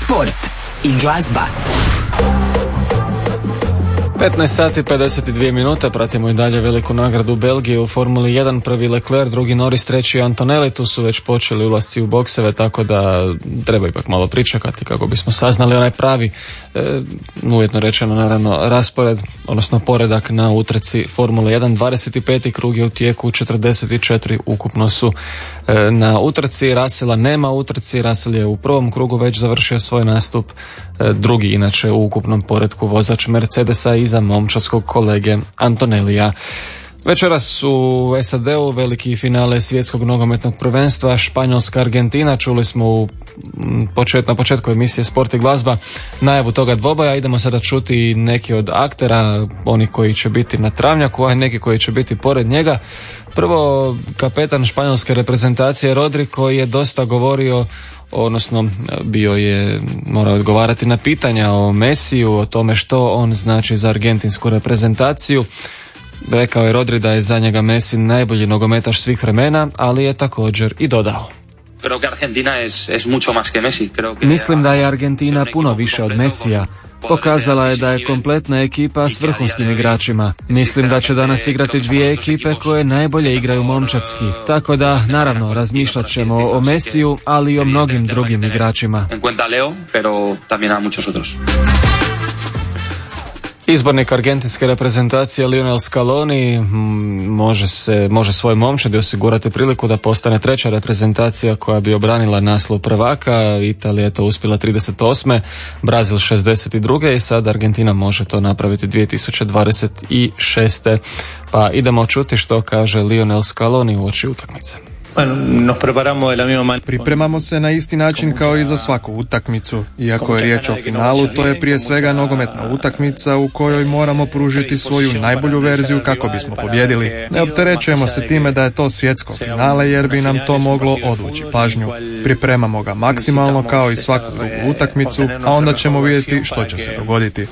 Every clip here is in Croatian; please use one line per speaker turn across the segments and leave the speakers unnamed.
Sport i glazba.
15 sati 52 minute, pratimo i dalje veliku nagradu Belgije u Formuli 1, prvi Leclerc, drugi Norris, treći Antonelli, tu su već počeli ulasci u bokseve, tako da treba ipak malo pričekati kako bismo saznali onaj pravi, uvjetno rečeno naravno, raspored, odnosno poredak na utrci Formule 1. 25. krug je u tijeku, 44 ukupno su na utrci. Russella nema u utrci, Russell je u prvom krugu već završio svoj nastup, drugi inače u ukupnom poretku vozač Mercedesa iza momčadskog kolege Antonellija. Večeras u SAD-u veliki finale svjetskog nogometnog prvenstva Španjolska-Argentina. Čuli smo na početku emisije Sport i glazba najavu toga dvoboja. Idemo sada čuti neki od aktera, oni koji će biti na travnjaku, a neki koji će biti pored njega. Prvo, kapetan španjolske reprezentacije Rodri, koji je dosta govorio, odnosno morao odgovarati na pitanja o Messiju, o tome što on znači za argentinsku reprezentaciju. Rekao je Rodri da je za njega Messi najbolji nogometaš svih vremena, ali je također i dodao: Mislim da je Argentina puno više od Messija. Pokazala je da je kompletna ekipa s vrhunskim igračima. Mislim da će danas igrati dvije ekipe koje najbolje igraju momčadski. Tako da, naravno, razmišljat ćemo o Messiju, ali i o mnogim drugim igračima. Izbornik argentinske reprezentacije Lionel Scaloni može svoj momčadi osigurati priliku da postane treća reprezentacija koja bi obranila naslov prvaka. Italija je to uspjela 38. Brazil 62. i sad Argentina može to napraviti 2026. Pa idemo čuti što kaže Lionel Scaloni uoči utakmice.
Pripremamo se na isti način kao i za svaku utakmicu. Iako je riječ o finalu, to je prije svega nogometna utakmica u kojoj moramo pružiti svoju najbolju verziju kako bismo pobijedili. Ne opterećujemo se time da je to svjetsko finale jer bi nam to moglo odvući pažnju. Pripremamo ga maksimalno kao i svaku drugu utakmicu, a onda ćemo vidjeti što će se dogoditi.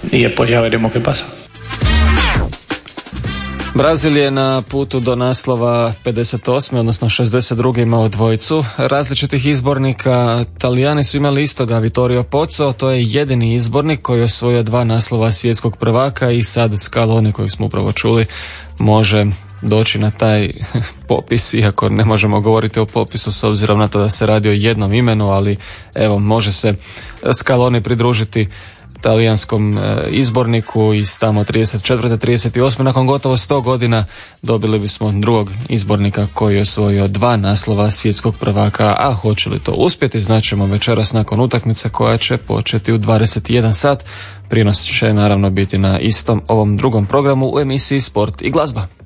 Brazil je na putu do naslova 58. odnosno 62. imao dvojicu različitih izbornika. Talijani su imali istoga Vittorio Pozzo, to je jedini izbornik koji je osvojio 2 naslova svjetskog prvaka i sad Scaloni, kojeg smo upravo čuli, može doći na taj popis, iako ne možemo govoriti o popisu s obzirom na to da se radi o jednom imenu, ali evo, može se Scaloni pridružiti talijanskom izborniku iz tamo 34. 38. Nakon gotovo 100 godina dobili bismo drugog izbornika koji je osvojio 2 naslova svjetskog prvaka, a hoće li to uspjeti znaćemo večeras nakon utakmice koja će početi u 21 sat. Prijenos će naravno biti na istom ovom drugom programu u emisiji Sport i glazba.